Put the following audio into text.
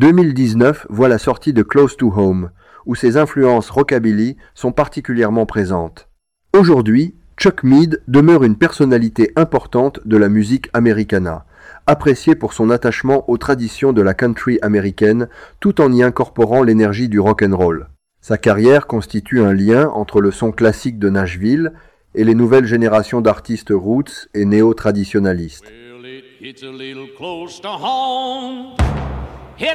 2019 voit la sortie de Close to Home, où ses influences rockabilly sont particulièrement présentes. Aujourd'hui, Chuck Mead demeure une personnalité importante de la musique americana, apprécié pour son attachement aux traditions de la country américaine tout en y incorporant l'énergie du rock and roll. Sa carrière constitue un lien entre le son classique de Nashville et les nouvelles générations d'artistes roots et néo-traditionalistes. Well, it hits a little close to home.